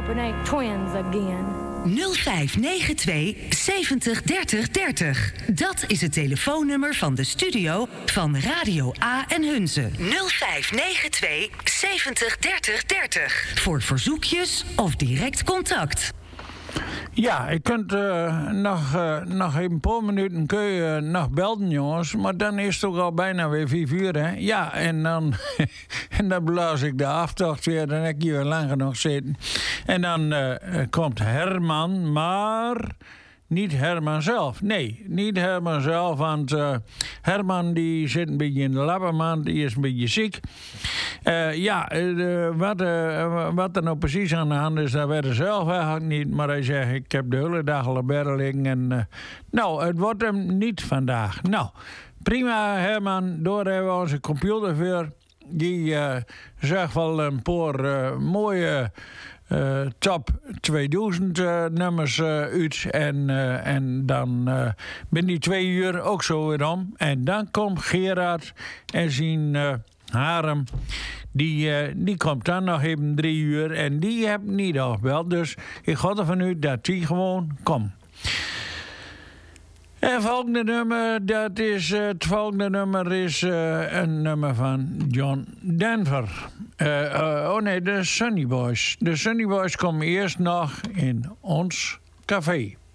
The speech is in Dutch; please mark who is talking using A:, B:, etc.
A: it ain't twins again.
B: 0592 70 30 30. Dat is het telefoonnummer van de studio van Radio A en Hunze. 0592 70 30 30. Voor verzoekjes of direct contact.
C: Ja, je kunt nog even een paar minuten kun je nog belden, jongens. Maar dan is het ook al bijna weer 5 uur, hè. Ja, en dan, en dan blaas ik de aftocht weer. Dan heb ik hier lang genoeg zitten. En dan komt Herman, maar niet Herman zelf. Nee, niet Herman zelf, want Herman die zit een beetje in de labbermand. Die is een beetje ziek. Wat er nou precies aan de hand is, dat weet hij zelf eigenlijk niet. Maar hij zegt, ik heb de hele dag al een liggen. En het wordt hem niet vandaag. Nou, prima Herman, door hebben we onze computer voor. Die zegt wel een paar mooie top 2000 nummers uit. En dan ben die 2 uur ook zo weer om. En dan komt Gerard en zijn harem. Die komt dan nog even 3 uur. En die heb ik niet afgebeld. Dus ik ga ervan uit dat die gewoon komt. En het volgende nummer is een nummer van John Denver. De Sunny Boys. De Sunny Boys komen eerst nog in ons café.